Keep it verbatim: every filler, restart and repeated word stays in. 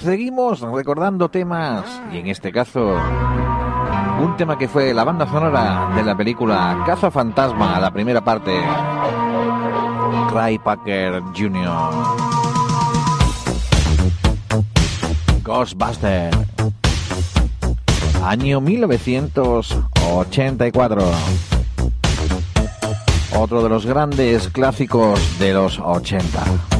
seguimos recordando temas, y en este caso un tema que fue la banda sonora de la película Cazafantasma, la primera parte, Cry Packer junior Ghostbuster, año mil novecientos ochenta y cuatro. Otro de los grandes clásicos de los ochenta.